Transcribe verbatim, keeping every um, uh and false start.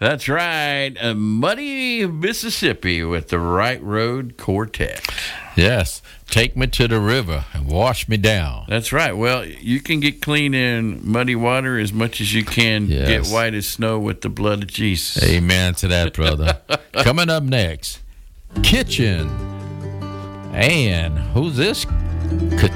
That's right. A muddy Mississippi with the Right Road Quartet. Yes. Take me to the river and wash me down. That's right. Well, you can get clean in muddy water as much as you can Yes. get white as snow with the blood of Jesus. Amen to that, brother. Coming up next, Kitchen. And who's this?